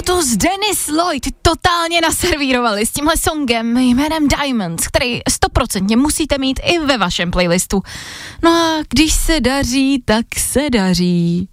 Lotus, Dennis Lloyd totálně naservírovali s tímhle songem jménem Diamonds, který 100% musíte mít i ve vašem playlistu. No a když se daří, tak se daří.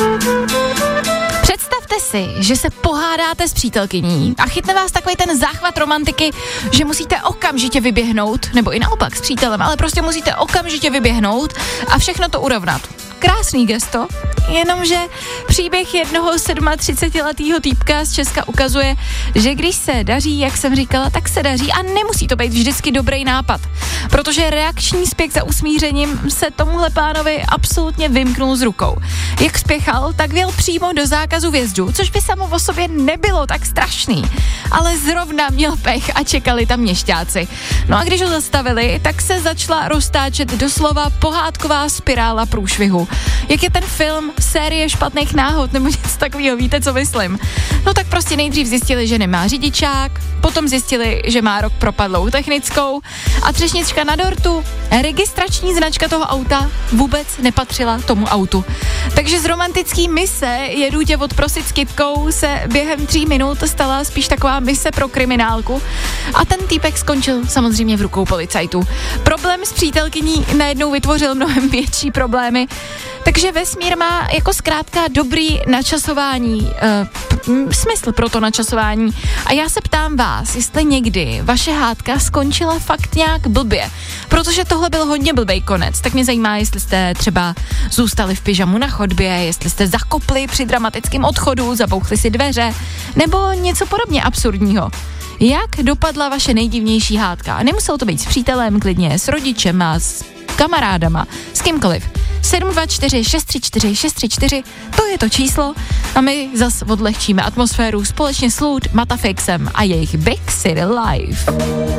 Představte si, že se pohádáte s přítelkyní a chytne vás takový ten záchvat romantiky, že musíte okamžitě vyběhnout, nebo i naopak s přítelem, ale prostě musíte okamžitě vyběhnout a všechno to urovnat. Krásný gesto, jenomže příběh jednoho 37letého týpka z Česka ukazuje, že když se daří, jak jsem říkala, tak se daří a nemusí to být vždycky dobrý nápad, protože reakční spěch za usmířením se tomuhle pánovi absolutně vymknul z rukou. Jak spěchal, tak vjel přímo do zákazu vjezdu, což by samo o sobě nebylo tak strašný, ale zrovna měl pech a čekali tam měšťáci. No a když ho zastavili, tak se začala roztáčet doslova pohádková spirála průšvihu. Jak je ten film série špatných náhod nebo něco takového, víte, co myslím? No tak prostě nejdřív zjistili, že nemá řidičák, potom zjistili, že má rok propadlou technickou a třešnička na dortu, registrační značka toho auta vůbec nepatřila tomu autu. Takže z romantický mise jedu tě odprosit s kytkou se během 3 minut stala spíš taková mise pro kriminálku a ten týpek skončil samozřejmě v rukou policajtů. Problém s přítelkyní najednou vytvořil mnohem větší problémy, takže vesmír má jako zkrátka dobrý načasování, smysl pro to načasování. A já se ptám vás, jestli někdy vaše hádka skončila fakt nějak blbě, protože tohle byl hodně blbej konec, tak mě zajímá, jestli jste třeba zůstali v pyžamu na chodbě, jestli jste zakopli při dramatickém odchodu, zabouchli si dveře, nebo něco podobně absurdního. Jak dopadla vaše nejdivnější hádka? A nemuselo to být s přítelem, klidně s rodičem a s kamarádama, s kýmkoliv. 724 634 634, to je to číslo a my zas odlehčíme atmosféru společně s Lud, Matafixem a jejich Big City Life.